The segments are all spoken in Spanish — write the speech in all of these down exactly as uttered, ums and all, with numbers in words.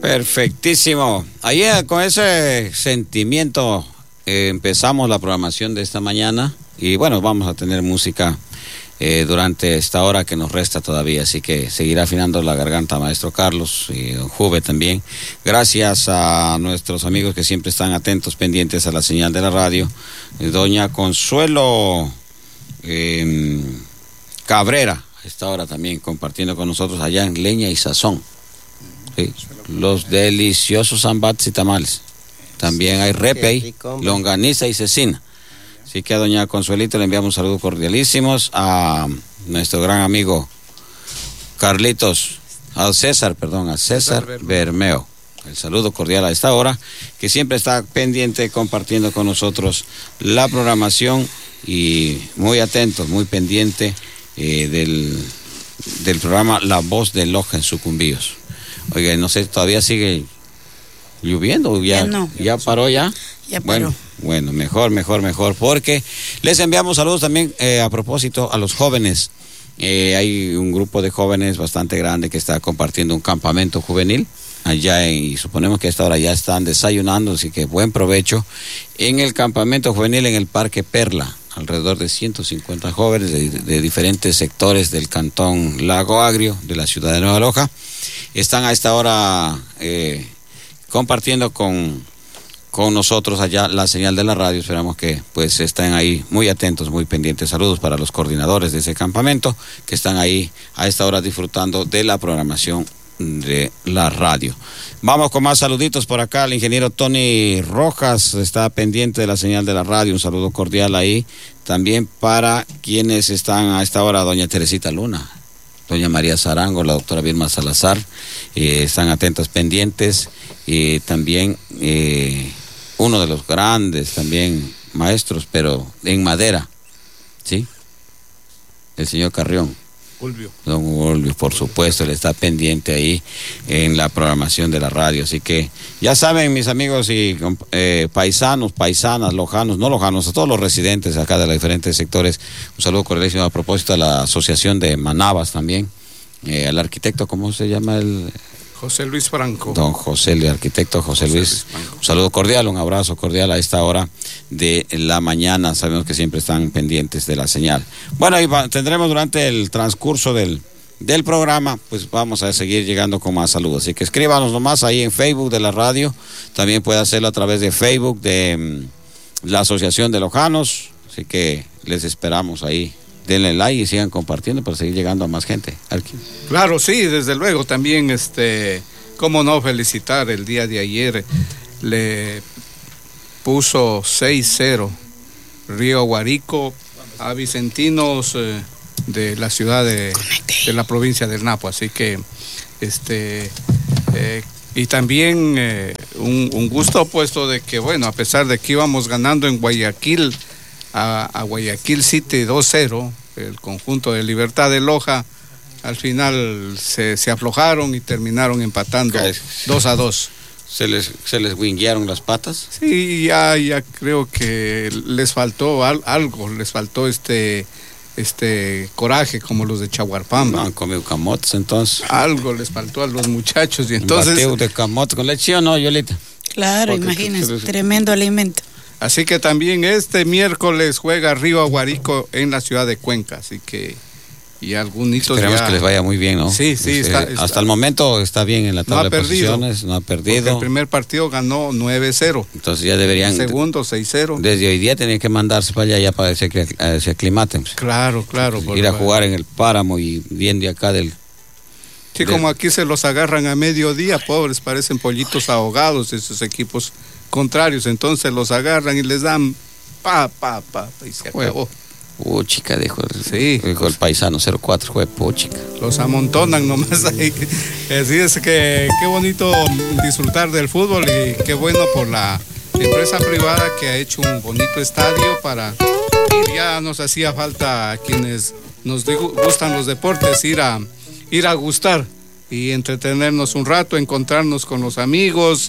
Perfectísimo. Ayer con ese sentimiento eh, empezamos la programación de esta mañana y bueno, vamos a tener música eh, durante esta hora que nos resta todavía, así que seguirá afinando la garganta maestro Carlos y don Juve también. Gracias a nuestros amigos que siempre están atentos, pendientes a la señal de la radio. Eh, doña Consuelo eh, Cabrera, a esta hora también compartiendo con nosotros allá en Leña y Sazón. Sí, los deliciosos zambats y tamales. También hay repe, longaniza y cecina. Así que a doña Consuelito le enviamos saludos cordialísimos. A nuestro gran amigo Carlitos, al César, perdón, a César Bermeo. El saludo cordial a esta hora, que siempre está pendiente, compartiendo con nosotros la programación y muy atento, muy pendiente eh, del, del programa La Voz de Loja en Sucumbíos. Oiga, no sé, ¿todavía sigue lloviendo o ya, ya, no. ya paró ya? Ya paró. Bueno, bueno, mejor, mejor, mejor, porque les enviamos saludos también eh, a propósito a los jóvenes. Eh, hay un grupo de jóvenes bastante grande que está compartiendo un campamento juvenil allá en, y suponemos que a esta hora ya están desayunando, así que buen provecho en el campamento juvenil en el Parque Perla. Alrededor de ciento cincuenta jóvenes de, de diferentes sectores del cantón Lago Agrio, de la ciudad de Nueva Loja, están a esta hora eh, compartiendo con, con nosotros allá la señal de la radio. Esperamos que pues estén ahí muy atentos, muy pendientes. Saludos para los coordinadores de ese campamento que están ahí a esta hora disfrutando de la programación de la radio. Vamos con más saluditos por acá. El ingeniero Tony Rojas está pendiente de la señal de la radio. Un saludo cordial ahí. También para quienes están a esta hora, doña Teresita Luna, doña María Zarango, la doctora Vilma Salazar, eh, están atentos, pendientes. Y eh, también eh, uno de los grandes también maestros, pero en madera, ¿sí? El señor Carrión. Ulvio. Don Ulvio, por supuesto, él está pendiente ahí en la programación de la radio. Así que ya saben, mis amigos y eh, paisanos, paisanas, lojanos, no lojanos, a todos los residentes acá de los diferentes sectores, un saludo cordialísimo a propósito de la asociación de Manabas también, eh, al arquitecto, ¿cómo se llama el...? José Luis Franco. Don José, el arquitecto José, José Luis, Luis un saludo cordial, un abrazo cordial a esta hora de la mañana. Sabemos que siempre están pendientes de la señal. Bueno, y va, tendremos durante el transcurso del, del programa, pues vamos a seguir llegando con más saludos. Así que escríbanos nomás ahí en Facebook de la radio. También puede hacerlo a través de Facebook de um, la Asociación de Lojanos. Así que les esperamos ahí. Denle like y sigan compartiendo para seguir llegando a más gente. Arqui. Claro, sí, desde luego. También, este, cómo no felicitar, el día de ayer le puso seis cero Río Guarico a Vicentinos eh, de la ciudad de, de la provincia del Napo. Así que, este, eh, y también eh, un, un gusto puesto de que, bueno, a pesar de que íbamos ganando en Guayaquil, A, a Guayaquil City dos cero, el conjunto de Libertad de Loja, al final se, se aflojaron y terminaron empatando dos a dos. ¿Se les, se les winguearon las patas? Sí, ya, ya creo que les faltó al, algo, les faltó este, este coraje como los de Chaguarpamba. No han comido camotes entonces. Algo les faltó a los muchachos y entonces... Un bateo de camote con leche, ¿o no, Yolita? Claro, imagínense, tremendo alimento. Así que también este miércoles juega Río Aguarico en la ciudad de Cuenca, así que y algún hito. Esperemos ya... que les vaya muy bien, ¿no? Sí, sí, este, está, está... hasta el momento está bien en la tabla no de posiciones, no ha perdido. Porque el primer partido ganó nueve cero. Entonces ya deberían... El segundo seis cero. Desde hoy día tienen que mandarse para allá ya para que se, se aclimaten. Claro, claro. Pues, ir a jugar en el páramo y bien de acá del... Sí, del... como aquí se los agarran a mediodía, pobres, parecen pollitos ahogados esos equipos contrarios, entonces los agarran y les dan pa, pa, pa, y se acabó. Puchica, dijo, sí, dijo el paisano cero cuatro, fue puchica. Los amontonan nomás ahí. Así es que qué bonito disfrutar del fútbol y qué bueno por la empresa privada que ha hecho un bonito estadio para ir. Ya nos hacía falta a quienes nos gustan los deportes ir a, ir a gustar y entretenernos un rato, encontrarnos con los amigos,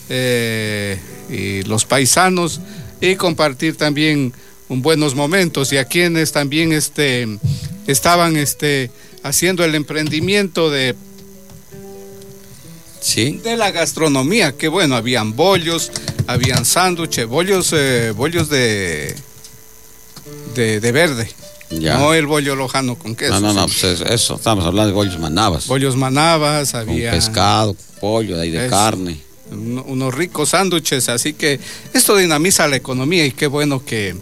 Eh, y los paisanos y compartir también un buenos momentos, y a quienes también este, estaban este, haciendo el emprendimiento de sí. Sí. De la gastronomía, que bueno, habían bollos, habían sándwiches, bollos, eh, bollos de, de, de verde. Ya. No el bollo lojano con queso. No, no, no, pues eso, estamos hablando de bollos manabas. Bollos manabas, había... Con pescado, pollo, de ahí de eso, carne. Unos ricos sándwiches, así que esto dinamiza la economía y qué bueno que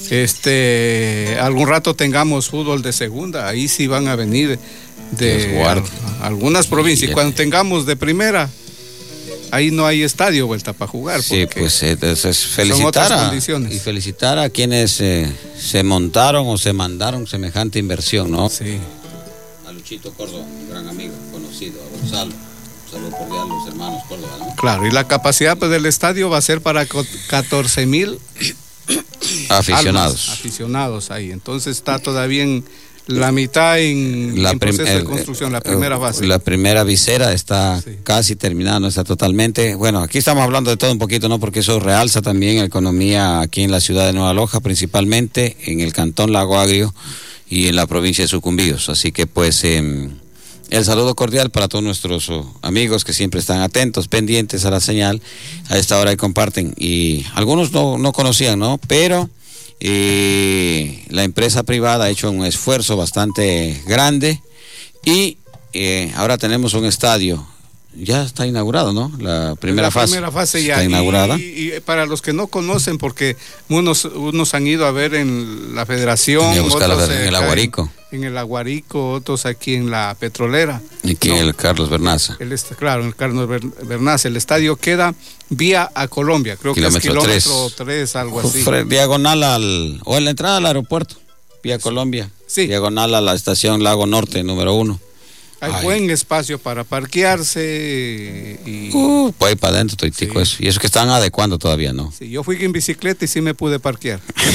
este algún rato tengamos fútbol de segunda, ahí sí van a venir de a, a algunas provincias, y cuando tengamos de primera, ahí no hay estadio vuelta para jugar. Sí, pues entonces felicitar a, y felicitar a quienes eh, se montaron o se mandaron semejante inversión, ¿no? Sí. A Luchito Córdoba, un gran amigo, conocido, a Gonzalo. Saludos cordial los hermanos Córdoba, ¿no? Claro, y la capacidad pues, del estadio va a ser para catorce mil aficionados. Almas, aficionados ahí. Entonces está todavía en la mitad en, la en proceso el, de construcción, la primera fase. La primera visera está sí. casi terminada, no está totalmente. Bueno, aquí estamos hablando de todo un poquito, ¿no? Porque eso realza también la economía aquí en la ciudad de Nueva Loja, principalmente en el cantón Lago Agrio y en la provincia de Sucumbíos. Así que pues... Eh, el saludo cordial para todos nuestros oh, amigos que siempre están atentos, pendientes a la señal, a esta hora y comparten. Y algunos no, no conocían, ¿no? Pero eh, la empresa privada ha hecho un esfuerzo bastante grande y eh, ahora tenemos un estadio. Ya está inaugurado, ¿no? La primera la fase. La primera fase ya está inaugurada. Y, y para los que no conocen, porque unos, unos han ido a ver en la Federación, otros la, en el Aguarico. En el Aguarico, otros aquí en la Petrolera. Y aquí no, en el Carlos Bernaza. El, claro, en el Carlos Bernaza. El estadio queda vía a Colombia, creo kilómetro que es kilómetro tres, algo así. Diagonal al, o en la entrada al aeropuerto, vía sí. Colombia. Sí. Diagonal a la estación Lago Norte, número uno. Hay Ay. buen espacio para parquearse y... Uh, pues ahí para adentro, toitico sí. eso. Y eso que están adecuando todavía, ¿no? Sí, yo fui en bicicleta y sí me pude parquear.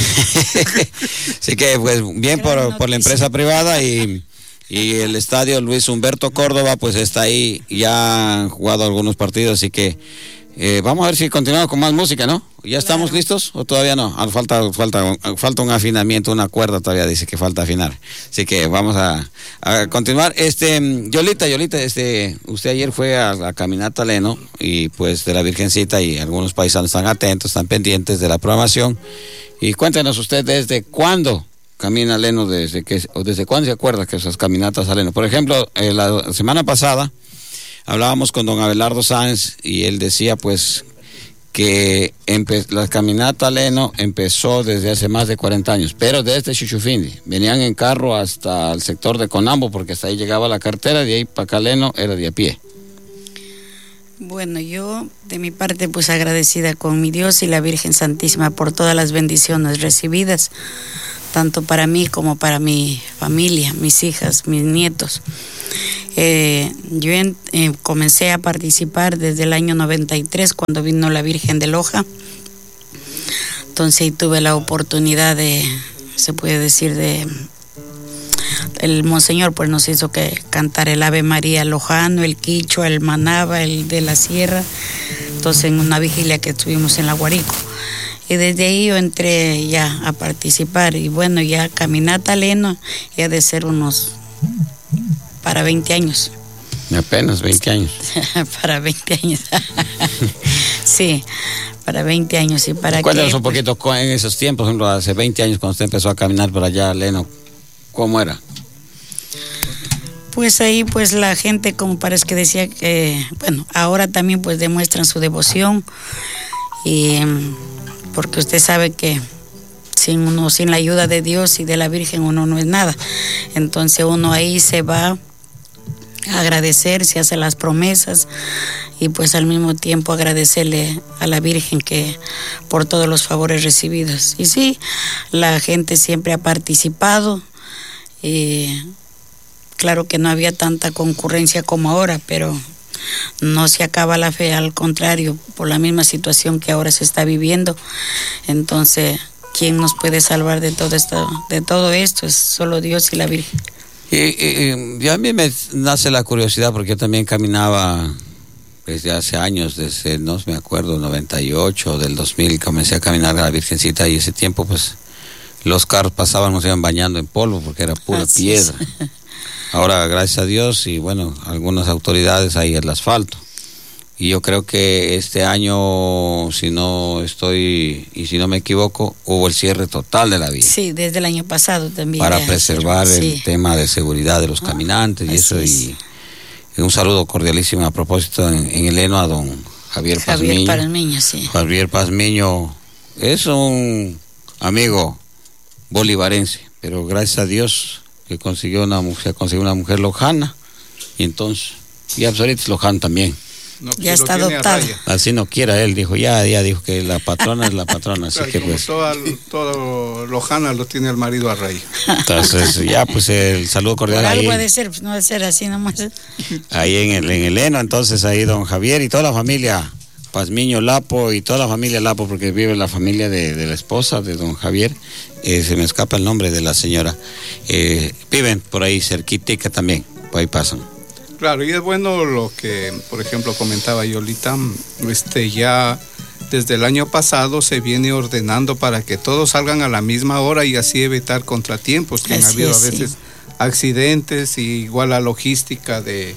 Así que, pues, bien por, por la empresa privada y, y el estadio Luis Humberto Córdoba, pues está ahí. Ya han jugado algunos partidos, así que eh, vamos a ver si continuamos con más música, ¿no? ¿Ya estamos claro. listos o todavía no? Ah, falta, falta, falta un afinamiento, una cuerda todavía dice que falta afinar. Así que vamos a, a continuar. Este, Yolita, Yolita, este, usted ayer fue a la caminata Leno y pues de la Virgencita y algunos paisanos están atentos, están pendientes de la programación. Y cuéntenos usted desde cuándo camina Leno, desde que, o desde cuándo se acuerda que esas caminatas a Leno. Por ejemplo, eh, la semana pasada hablábamos con don Abelardo Sáenz y él decía pues que empe- la caminata Leno empezó desde hace más de cuarenta años, pero desde Chuchufindi. Venían en carro hasta el sector de Conambo porque hasta ahí llegaba la carretera, de ahí para acá Leno era de a pie. Bueno, yo de mi parte pues agradecida con mi Dios y la Virgen Santísima por todas las bendiciones recibidas, tanto para mí como para mi familia, mis hijas, mis nietos. Eh, yo en, eh, comencé a participar desde el año noventa y tres cuando vino la Virgen de Loja. Entonces ahí tuve la oportunidad de, se puede decir, de el monseñor pues nos hizo que cantar el Ave María lojano, el quichua, el manaba, el de la sierra. Entonces en una vigilia que estuvimos en la Guarico. Y desde ahí yo entré ya a participar y bueno, ya caminata Leno ya de ser unos para veinte años. Apenas veinte años. Para veinte años. Sí, para veinte años y para Cuéntanos qué, un poquito pues, en esos tiempos, por ejemplo, hace veinte años cuando usted empezó a caminar por allá, Leno, ¿cómo era? Pues ahí pues la gente como parece que decía que, bueno, ahora también pues demuestran su devoción y porque usted sabe que sin uno, sin la ayuda de Dios y de la Virgen uno no es nada. Entonces uno ahí se va a agradecer, se hace las promesas y pues al mismo tiempo agradecerle a la Virgen que por todos los favores recibidos. Y sí, la gente siempre ha participado. Y claro que no había tanta concurrencia como ahora, pero no se acaba la fe, al contrario, por la misma situación que ahora se está viviendo. Entonces, ¿quién nos puede salvar de todo esto? De todo esto es solo Dios y la Virgen. Y, y, y a mí me nace la curiosidad porque yo también caminaba desde hace años, desde, no me acuerdo, noventa y ocho, del dos mil, comencé a caminar a la Virgencita y ese tiempo pues los carros pasaban, nos iban bañando en polvo porque era pura Así piedra. Es. Ahora, gracias a Dios y bueno, algunas autoridades ahí el asfalto. Y yo creo que este año, si no estoy, y si no me equivoco, hubo el cierre total de la vía. Sí, desde el año pasado también. Para ya, preservar el sí. tema de seguridad de los Ah, caminantes y eso. es. Y, y un saludo cordialísimo a propósito en, en el heno a don Javier, Javier Pazmiño. Pazmiño, sí. Javier Pazmiño es un amigo bolivarense, pero gracias a Dios que consiguió una mujer, consiguió una mujer lojana, y entonces, y ahorita es lojano también. No, Ya lo está tiene a adoptado. raya. Así no quiera él, dijo, ya, ya dijo que la patrona es la patrona, así Claro, que como pues, toda, todo Lojana lo tiene el marido a raya. entonces ya pues el saludo Por cordial ahí, algo ha de ser, pues, no ha de ser así nomás. ahí en el, en el heno, entonces ahí don Javier y toda la familia Pazmiño Lapo y toda la familia Lapo, porque vive la familia de, de la esposa de don Javier, eh, se me escapa el nombre de la señora, eh, viven por ahí cerquitica también, por ahí pasan. Claro, y es bueno lo que, por ejemplo, comentaba Yolita, este, ya desde el año pasado se viene ordenando para que todos salgan a la misma hora y así evitar contratiempos, que han Así habido es, a veces sí. accidentes, y igual la logística de,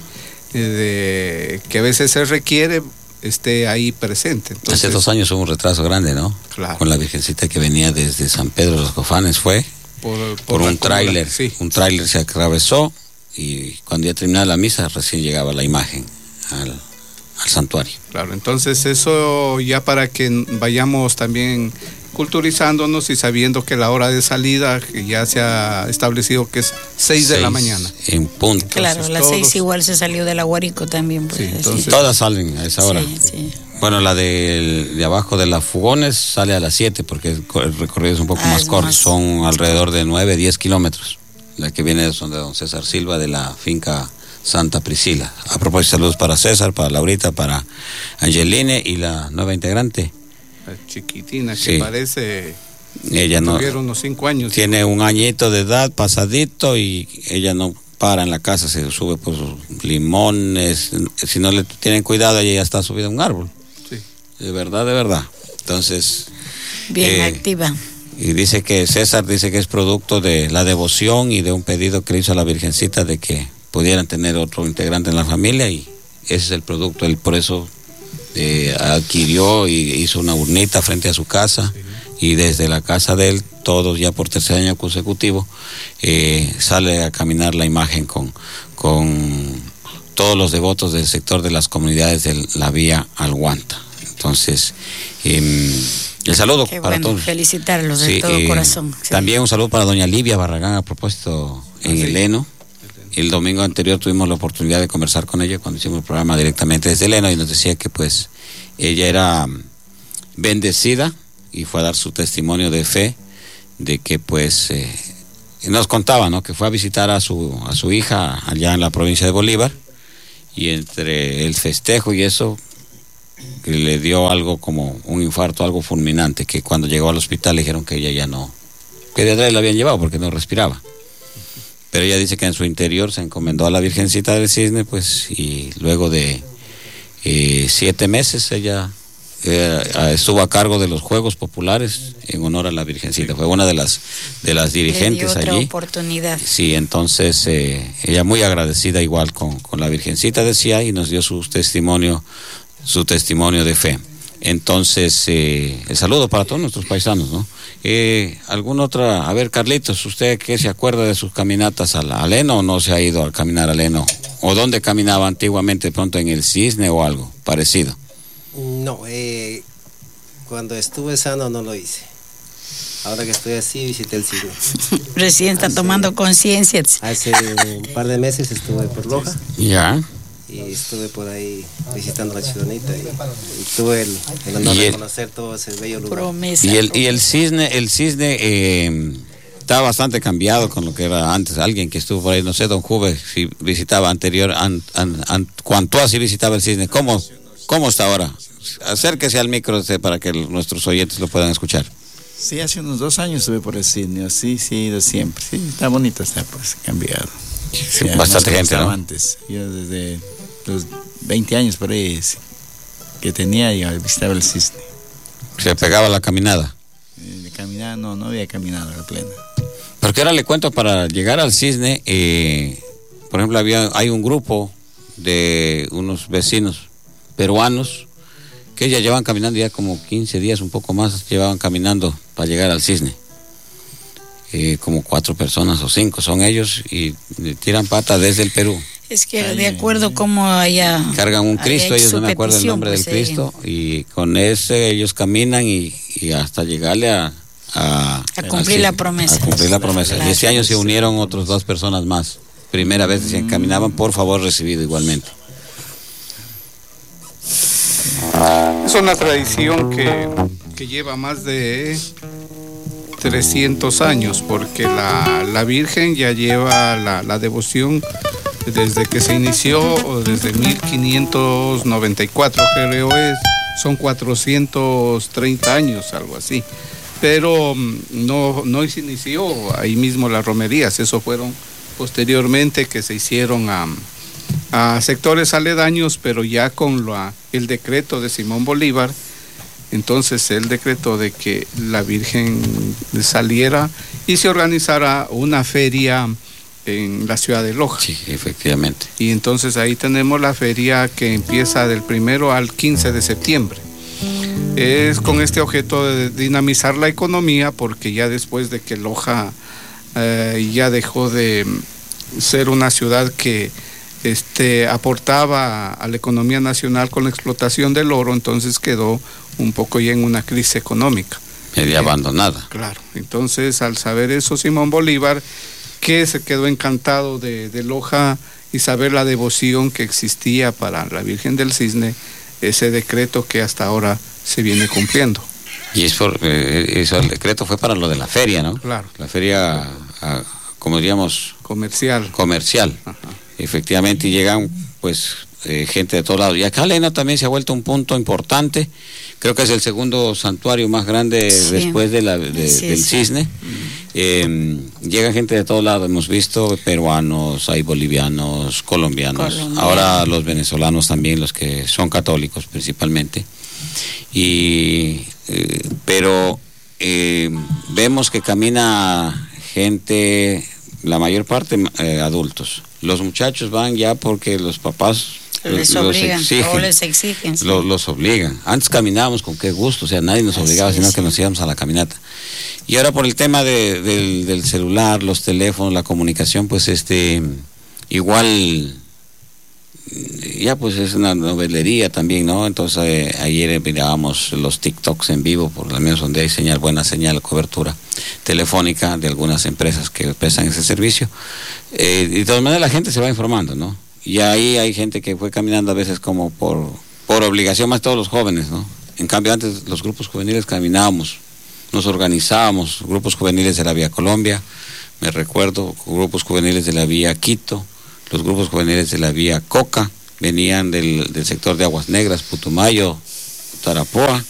de que a veces se requiere esté ahí presente. Entonces, Hace dos años hubo un retraso grande, ¿no? Claro. Con la Virgencita que venía desde San Pedro de los Cofanes, fue por, por, por la un tráiler, columna, sí. un tráiler se atravesó y cuando ya terminaba la misa recién llegaba la imagen al, al santuario. Claro, entonces eso ya para que vayamos también culturizándonos y sabiendo que la hora de salida que ya se ha establecido que es seis de la mañana. En punto. Claro, a las todos- seis igual se salió de la Guarico también. Pues, Sí, así. entonces- Todas salen a esa hora. Sí, sí. Bueno, la del- de abajo de la Fugones sale a las siete porque el, co- el recorrido es un poco Ah, más es corto, más- son alrededor de nueve, diez kilómetros. La que viene son de don César Silva de la finca Santa Priscila. A propósito, saludos para César, para Laurita, para Angeline y la nueva integrante. La chiquitina que Sí. parece Ella no tuvieron unos cinco años. tiene un añito de edad pasadito y ella no para en la casa, se sube por sus limones. Si no le tienen cuidado, ella ya está subida a un árbol. Sí. De verdad, de verdad. Entonces, Bien Eh, activa. y dice que César dice que es producto de la devoción y de un pedido que le hizo a la Virgencita de que pudieran tener otro integrante en la familia, y ese es el producto. Él por eso eh, adquirió y hizo una urnita frente a su casa, y desde la casa de él, todos ya por tercer año consecutivo, eh, sale a caminar la imagen con, con todos los devotos del sector de las comunidades de la vía Alguanta. Entonces, eh, el saludo Qué para bueno, todos. felicitarlos de Sí, todo eh, corazón. Sí. También un saludo para doña Livia Barragán a propósito en sí. el heno. El domingo anterior tuvimos la oportunidad de conversar con ella cuando hicimos el programa directamente desde el heno, y nos decía que pues ella era mm, bendecida y fue a dar su testimonio de fe de que pues eh, nos contaba, ¿no?, que fue a visitar a su a su hija allá en la provincia de Bolívar, y entre el festejo y eso que le dio algo como un infarto, algo fulminante, que cuando llegó al hospital le dijeron que ella ya no, que de atrás la habían llevado porque no respiraba. Pero ella dice que en su interior se encomendó a la Virgencita del Cisne, pues, y luego de eh, siete meses ella eh, estuvo a cargo de los Juegos Populares en honor a la Virgencita. Fue una de las de las Le dio dirigentes otra allí. oportunidad. Sí, entonces eh, ella muy agradecida igual con, con la Virgencita, decía, y nos dio su testimonio, su testimonio de fe. Entonces, eh, el saludo para todos nuestros paisanos, ¿no? Eh, ¿Alguna otra? A ver, Carlitos, ¿usted qué se acuerda de sus caminatas al, al heno, o no se ha ido a caminar al heno? ¿O dónde caminaba antiguamente, de pronto en el Cisne o algo parecido? No, eh, cuando estuve sano no lo hice. Ahora que estoy así, visité el Cisne. Recién está Hace- tomando conciencia. Hace un par de meses estuve por Loja Ya. y estuve por ahí visitando la Chilonita y, y tuve el, el honor Y de el- conocer todo ese bello lugar. Promesa. Y el, y el Cisne, el Cisne eh, está bastante cambiado con lo que era antes. Alguien que estuvo por ahí, no sé, don Juve, si visitaba anterior, an, an, an, cuanto así visitaba el Cisne, ¿cómo, cómo está ahora? Acérquese al micro este, para que el- nuestros oyentes lo puedan escuchar. Sí, hace unos dos años estuve por el Cisne, sí, sí, he ido siempre. Sí, está bonito, está pues cambiado. Sí, Ya, bastante no gente, estaba ¿no? Antes, yo desde los veinte años por ahí sí, que tenía, yo visitaba el Cisne. Se pegaba la caminada. Eh, de caminar, no, no había caminado a la plena. Porque ahora le cuento, para llegar al Cisne, eh, por ejemplo, había hay un grupo de unos vecinos peruanos que ya llevan caminando ya como quince días, un poco más, llevaban caminando para llegar al cisne. Eh, como cuatro personas o cinco son ellos y tiran pata desde el Perú. Es que de acuerdo como allá... Cargan un Cristo, ellos no me acuerdo el nombre pues, del Cristo, eh, y con ese ellos caminan y, y hasta llegarle a... A, a cumplir la promesa. A cumplir la promesa. Claro. Y este año se unieron otras dos personas más. Primera vez que mm. caminaban, por favor, recibido igualmente. Es una tradición que, que lleva más de trescientos años, porque la, la Virgen ya lleva la, la devoción desde que se inició, o desde mil quinientos noventa y cuatro, creo es, son cuatrocientos treinta años, algo así. Pero no, no se inició ahí mismo las romerías, eso fueron posteriormente que se hicieron a, a sectores aledaños, pero ya con la, el decreto de Simón Bolívar. Entonces el decreto de que la Virgen saliera y se organizara una feria en la ciudad de Loja. Sí, efectivamente. Y entonces ahí tenemos la feria que empieza del primero al quince de septiembre. Es con este objeto de dinamizar la economía, porque ya después de que Loja eh, ya dejó de ser una ciudad que este, aportaba a la economía nacional con la explotación del oro, entonces quedó un poco ya en una crisis económica. Media eh, abandonada. Claro, entonces al saber eso Simón Bolívar, que se quedó encantado de, de Loja y saber la devoción que existía para la Virgen del Cisne, ese decreto que hasta ahora se viene cumpliendo. Y eso, eh, eso, el decreto fue para lo de la feria, ¿no? Claro. La feria, a, como diríamos... Comercial. Comercial. Ajá. Efectivamente, y llegan pues eh, gente de todos lados. Y acá Lena también se ha vuelto un punto importante. Creo que es el segundo santuario más grande sí. después de la, de, sí, del sí. Cisne. Eh, llega gente de todos lados, hemos visto peruanos, hay bolivianos, colombianos, Colombia. Ahora los venezolanos también, los que son católicos principalmente. Y eh, pero eh, vemos que camina gente, la mayor parte eh, adultos. Los muchachos van ya porque los papás les los obligan, exigen, o les exigen sí. los, los obligan. Antes caminábamos con qué gusto, o sea, nadie nos obligaba, Así sino es. que nos íbamos a la caminata. Y ahora por el tema de, del, del celular, los teléfonos, la comunicación, pues este igual ya pues es una novelería también, ¿no? Entonces eh, ayer mirábamos los TikToks en vivo, por lo menos donde hay señal, buena señal, cobertura telefónica de algunas empresas que prestan ese servicio. Eh, y de todas maneras la gente se va informando, ¿no? Y ahí hay gente que fue caminando a veces como por, por obligación, más todos los jóvenes, ¿no? En cambio antes los grupos juveniles caminábamos, nos organizábamos, grupos juveniles de la Vía Colombia, me recuerdo, grupos juveniles de la Vía Quito, los grupos juveniles de la Vía Coca, venían del, del sector de Aguas Negras, Putumayo, Tarapoa,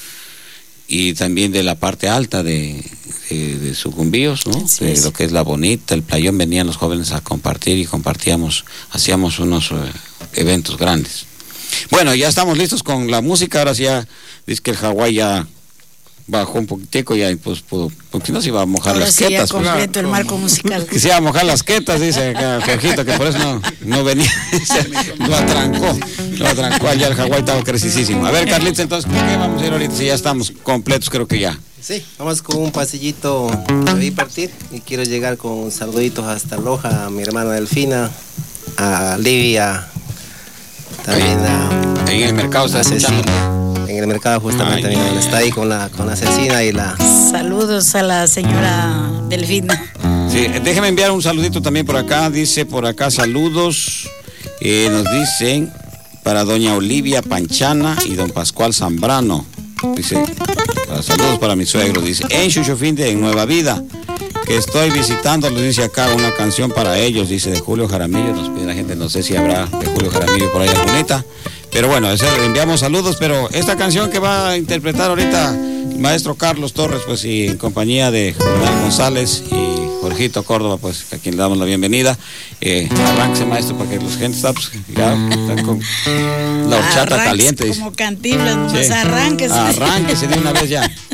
y también de la parte alta de, de, de Sucumbíos, ¿no? Sí, de sí. lo que es La Bonita, el Playón, venían los jóvenes a compartir y compartíamos, hacíamos unos uh, eventos grandes. Bueno, ya estamos listos con la música, ahora sí ya, dice que el Hawái ya bajó un poquitico y pues pudo, porque no se iba a mojar Ahora las sí quetas. Ya completo pues, el marco musical. Que se iba a mojar las quetas, dice Jorgito, que por eso no, no venía, lo atrancó, lo atrancó allá el Hawái, estaba crecisísimo. A ver, Carlitos, entonces, ¿por qué vamos a ir ahorita? Si ya estamos completos, creo que ya. Sí, vamos con un pasillito de ahí partir y quiero llegar con saluditos hasta Loja, a mi hermana Delfina, a Livia, también a... Ahí en el mercado está Cecilia. En el mercado justamente ay, ay, está ahí con la con la Cecina y la... Saludos a la señora Delfina. Sí, déjeme enviar un saludito también por acá, dice por acá saludos, eh, nos dicen para doña Olivia Panchana y don Pascual Zambrano, dice, para, saludos para mi suegro, dice, en Chuchofinde, en Nueva Vida, que estoy visitando, le dice acá una canción para ellos, dice de Julio Jaramillo, nos pide la gente, no sé si habrá de Julio Jaramillo por ahí bonita. Pero bueno, ese, le enviamos saludos, pero esta canción que va a interpretar ahorita el maestro Carlos Torres, pues y en compañía de Julián González y Jorgito Córdoba, pues a quien le damos la bienvenida. Eh, arranque, maestro, porque los gente está, pues, ya están con la horchata Arranques caliente. Como Cantinflas, no sí. Arránquese. Arránquese de una vez ya.